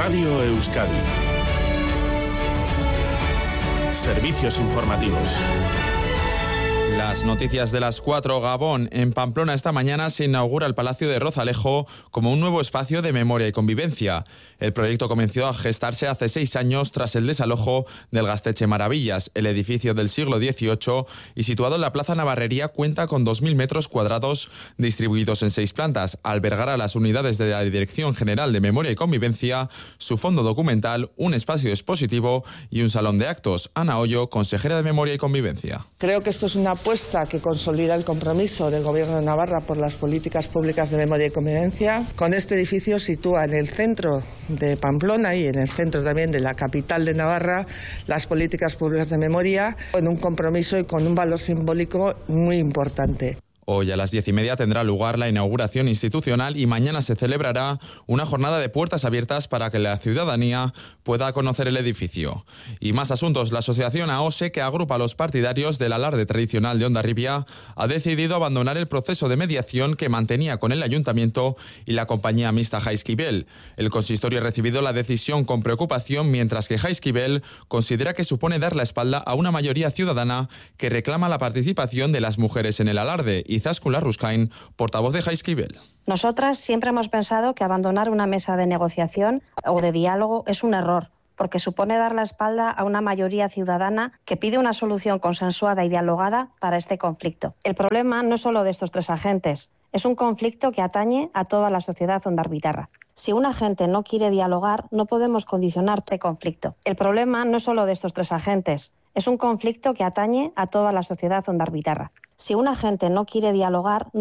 Radio Euskadi. Servicios informativos. Las noticias de las 4. Gabón. En Pamplona esta mañana se inaugura el Palacio de Rozalejo como un nuevo espacio de memoria y convivencia. El proyecto comenzó a gestarse hace 6 años tras el desalojo del Gasteche Maravillas. El edificio del siglo XVIII y situado en la Plaza Navarrería cuenta con 2.000 metros cuadrados distribuidos en 6 plantas. Albergará las unidades de la Dirección General de Memoria y Convivencia, su fondo documental, un espacio expositivo y un salón de actos. Ana Hoyo, consejera de Memoria y Convivencia. Creo que esto es una apuesta que consolida el compromiso del Gobierno de Navarra por las políticas públicas de memoria y convivencia. Con este edificio sitúa en el centro de Pamplona y en el centro también de la capital de Navarra las políticas públicas de memoria, con un compromiso y con un valor simbólico muy importante. Hoy a las 10:30 tendrá lugar la inauguración institucional y mañana se celebrará una jornada de puertas abiertas para que la ciudadanía pueda conocer el edificio. Y más asuntos. La asociación AOSE, que agrupa a los partidarios del alarde tradicional de Hondarribia, ha decidido abandonar el proceso de mediación que mantenía con el ayuntamiento y la compañía mixta Jaizkibel. El consistorio ha recibido la decisión con preocupación, mientras que Jaizkibel considera que supone dar la espalda a una mayoría ciudadana que reclama la participación de las mujeres en el alarde. Izaskun Larruskain, portavoz de Jaizkibel. Nosotras siempre hemos pensado que abandonar una mesa de negociación o de diálogo es un error, porque supone dar la espalda a una mayoría ciudadana que pide una solución consensuada y dialogada para este conflicto. El problema no es solo de estos 3 agentes, es un conflicto que atañe a toda la sociedad hondarbitarra. Si un agente no quiere dialogar, no podemos condicionar este conflicto. El problema no es solo de estos 3 agentes, es un conflicto que atañe a toda la sociedad hondarbitarra. Si un agente no quiere dialogar,